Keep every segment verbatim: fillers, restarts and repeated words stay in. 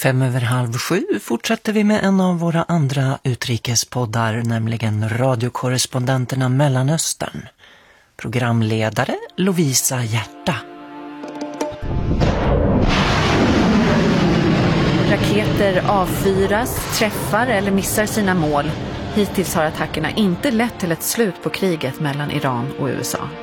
Fem över halv sju fortsätter vi med en av våra andra utrikespoddar, nämligen radiokorrespondenterna Mellanöstern. Programledare Lovisa Hjärta. Raketer avfyras, träffar eller missar sina mål. Hittills har attackerna inte lett till ett slut på kriget mellan Iran och U S A.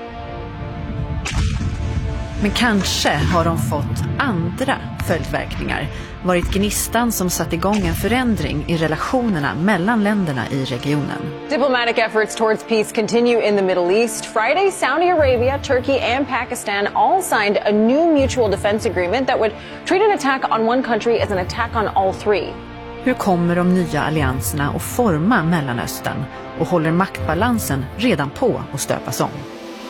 Men kanske har de fått andra följdverkningar. Varit gnistan som satt igång en förändring i relationerna mellan länderna i regionen. Diplomatic efforts towards peace continue in the Middle East. Friday, Saudi Arabia, Turkey and Pakistan all signed a new mutual defense agreement that would treat an attack on one country as an attack on all three. Hur kommer de nya allianserna att forma Mellanöstern och håller maktbalansen redan på att stöpas om?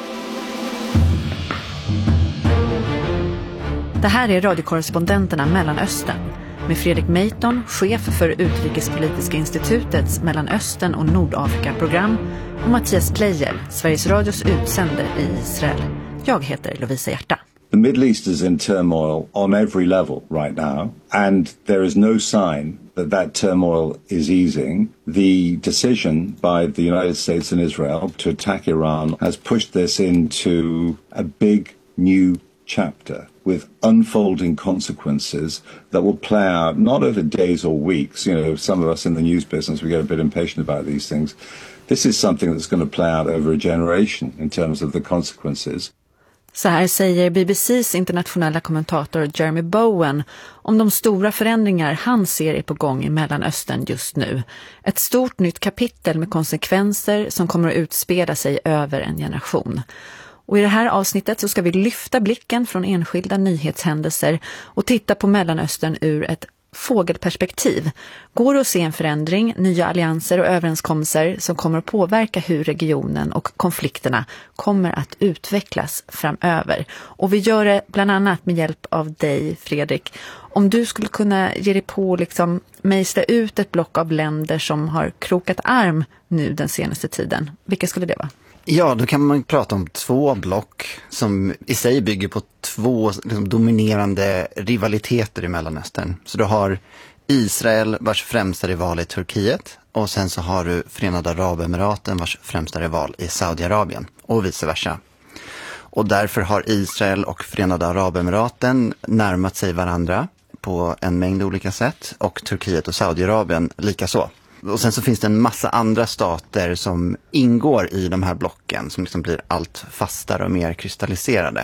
Det här är radiokorrespondenterna Mellanöstern med Fredrik Meiton, chef för Utrikespolitiska institutets Mellanöstern och Nordafrika-program, och Mattias Pleijel, Sveriges Radios utsände i Israel. Jag heter Lovisa Hjärta. The Middle East is in turmoil on every level right now, and there is no sign that that turmoil is easing. The decision by the United States and Israel to attack Iran has pushed this into a big new chapter with unfolding consequences that will play out not over days or weeks. You know, some of us in the news business, we get a bit impatient about these things. This is something that's going to play out over a generation in terms of the consequences. Så här säger B B C:s internationella kommentator Jeremy Bowen om de stora förändringar han ser är på gång i Mellanöstern just nu. Ett stort nytt kapitel med konsekvenser som kommer att utspela sig över en generation. Och i det här avsnittet så ska vi lyfta blicken från enskilda nyhetshändelser och titta på Mellanöstern ur ett fågelperspektiv. Går det att se en förändring, nya allianser och överenskommelser som kommer att påverka hur regionen och konflikterna kommer att utvecklas framöver. Och vi gör det bland annat med hjälp av dig, Fredrik. Om du skulle kunna ge dig på liksom mejsla ut ett block av länder som har krokat arm nu den senaste tiden, vilka skulle det vara? Ja, då kan man prata om två block som i sig bygger på två liksom, dominerande rivaliteter i Mellanöstern. Så du har Israel vars främsta rival är Turkiet, och sen så har du Förenade Arabemiraten vars främsta rival är Saudiarabien och vice versa. Och därför har Israel och Förenade Arabemiraten närmat sig varandra på en mängd olika sätt, och Turkiet och Saudiarabien likaså. Och sen så finns det en massa andra stater som ingår i de här blocken som liksom blir allt fastare och mer kristalliserade.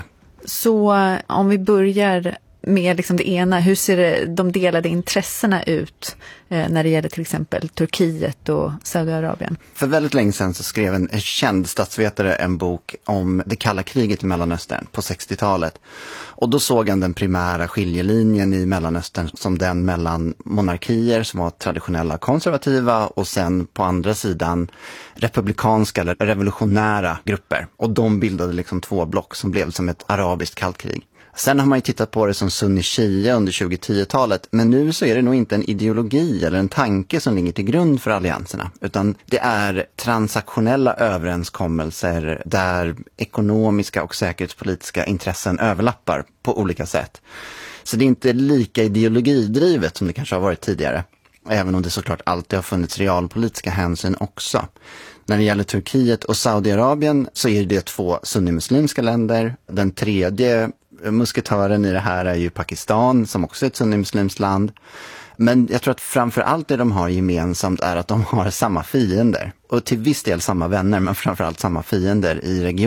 Så om vi börjar med liksom det ena, hur ser det, de delade intressena ut eh, när det gäller till exempel Turkiet och Saudiarabien? För väldigt länge sedan så skrev en känd statsvetare en bok om det kalla kriget i Mellanöstern på sextiotalet. Och då såg han den primära skiljelinjen i Mellanöstern som den mellan monarkier som var traditionella konservativa och sen på andra sidan republikanska eller revolutionära grupper. Och de bildade liksom två block som blev som ett arabiskt kallt krig. Sen har man ju tittat på det som sunni-shia under tjugo-tio-talet, men nu så är det nog inte en ideologi eller en tanke som ligger till grund för allianserna, utan det är transaktionella överenskommelser där ekonomiska och säkerhetspolitiska intressen överlappar på olika sätt. Så det är inte lika ideologidrivet som det kanske har varit tidigare, även om det såklart alltid har funnits realpolitiska hänsyn också. När det gäller Turkiet och Saudiarabien så är det två sunnimuslimska länder. Den tredje musketören i det här är ju Pakistan, som också är ett sunnimuslimskt land. Men jag tror att framför allt det de har gemensamt är att de har samma fiender. Och till viss del samma vänner, men framförallt samma fiender i regionen.